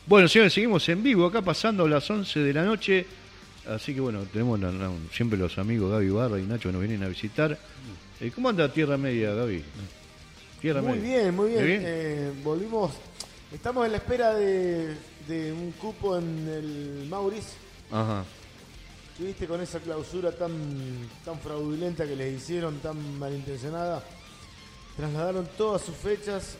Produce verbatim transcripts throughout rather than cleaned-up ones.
Bueno, señores, seguimos en vivo acá pasando las once de la noche. Así que bueno, tenemos la, la, siempre los amigos Gaby Barra y Nacho que nos vienen a visitar. Eh, ¿Cómo anda Tierra Media, Gaby? Tierra muy Media. bien, muy bien. bien? Eh, volvimos. Estamos en la espera de, de un cupo en el Maurice. Ajá. ¿Viste? Con esa clausura tan, tan fraudulenta que les hicieron, tan malintencionada. Trasladaron todas sus fechas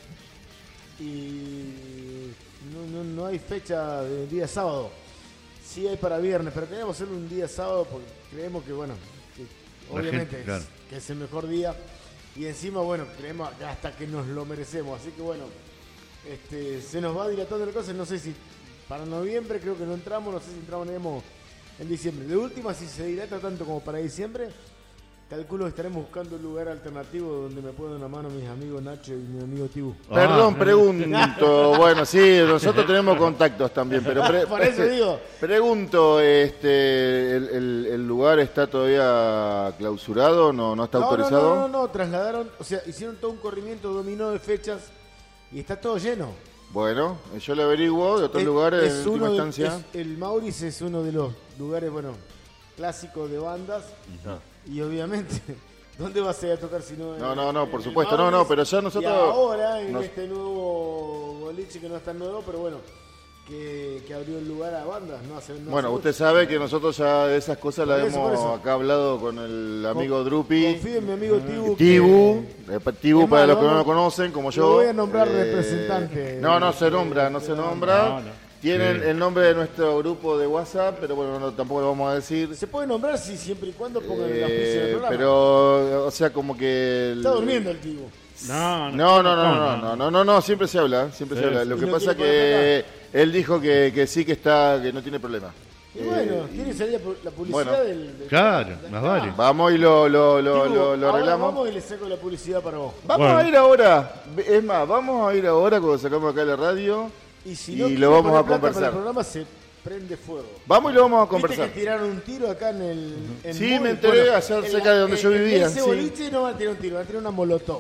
y no, no, no hay fecha de día sábado. Sí hay para viernes, pero queríamos hacerlo un día sábado porque creemos que, bueno, que obviamente gente, claro. es, que es el mejor día. Y encima, bueno, creemos que hasta que nos lo merecemos. Así que, bueno, este, se nos va dilatando la cosa. No sé si para noviembre creo que no entramos, no sé si entramos en diciembre. De última, si se dilata tanto como para diciembre, calculo que estaremos buscando un lugar alternativo donde me puedan una mano mis amigos Nacho y mi amigo Tibu. Perdón, pregunto. Bueno, sí, nosotros tenemos contactos también, pero pre por eso digo. Pregunto, este, el, el, el lugar está todavía clausurado, no, no está no, autorizado. No, no, no, no, trasladaron, o sea, hicieron todo un corrimiento dominó de fechas y está todo lleno. Bueno, yo le averiguo de otros es, lugares es en última de, instancia. Es, el Maurice es uno de los lugares, bueno, clásicos de bandas. No. Y obviamente, ¿dónde vas a ir a tocar si no? No, en, no, no, por en supuesto, no, no, pero ya nosotros... Y ahora, en nos... este nuevo boliche que no es tan nuevo, pero bueno, que, que abrió el lugar a bandas, ¿no? Hace, no bueno, hace usted mucho. sabe que nosotros ya de esas cosas las Por eso, por hemos eso. acá hablado con el amigo Con- Drupi. Confío en mi amigo Tibu. Tibu, que- eh, Tibu Es para más, los que no vamos- lo conocen, como yo. lo voy a nombrar eh, representante. No, no se nombra, no se nombra. No, no. Tienen Sí. el nombre de nuestro grupo de WhatsApp, pero bueno, no, tampoco lo vamos a decir. Se puede nombrar si siempre y cuando pongan el Eh, auspicio del programa. pero, o sea, como que... el- Está durmiendo el Tibu. No, No, no, no, no, no, no, no, no, siempre se habla, siempre Sí, se habla. sí. Lo ¿Y que no pasa quiere que él dijo que, que sí que está, que no tiene problema. Y bueno, Eh, tiene que salir la publicidad bueno. del, del Claro, del- más vale. Vamos y lo, lo, lo, Tibu, lo, lo ahora arreglamos. vamos y le saco la publicidad para vos. Vamos Bueno. a ir ahora, es más, vamos a ir ahora cuando sacamos acá la radio. Y si Y no lo quiere vamos poner a plata conversar. para el programa se prende fuego. Vamos y lo vamos a ¿Viste conversar. que tiraron un tiro acá en el... En Sí, Murray? me enteré allá en cerca la- de donde yo en- vivía, En ese sí. boliche no van a tirar un tiro, van a tirar una molotov.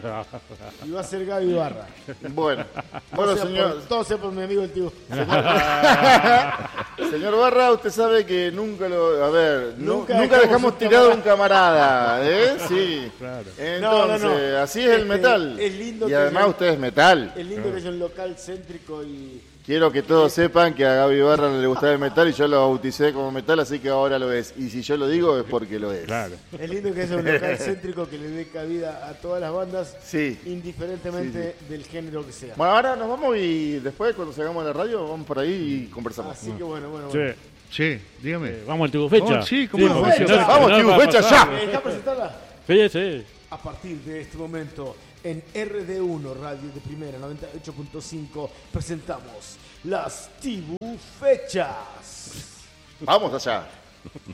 Y va a ser Gaby Barra. Bueno, bueno, Todo sea señor, por- todo sea por mi amigo el tío. señor Barra, usted sabe que nunca lo, a ver, nu- Nunca nunca, dejamos dejamos un tirado un camarada, ¿eh? Sí. Claro. Entonces, No, no, no. así es el Este, metal. es lindo y que además haya- usted es metal. Es lindo que haya un local céntrico y... Quiero que todos sepan que a Gaby Barra no le gustaba el metal y yo lo bauticé como metal, así que ahora lo es. Y si yo lo digo es porque lo es. Claro. Es lindo que haya un local céntrico que le dé cabida a todas las bandas, Sí. indiferentemente del género que sea. Bueno, ahora nos vamos y después cuando salgamos de la radio vamos por ahí y conversamos. Así que bueno, bueno, Sí. bueno. Sí, dígame. Eh, Vamos al tubo fecha. Oh, sí, ¿cómo no? porque Fecha. no- Vamos, no Tibu, va a fecha pasar. ya. ¿Me dejas presentarla? Sí, sí. A partir de este momento, en R D uno, Radio de Primera, noventa y ocho punto cinco, presentamos las Tibu Fechas. Vamos allá.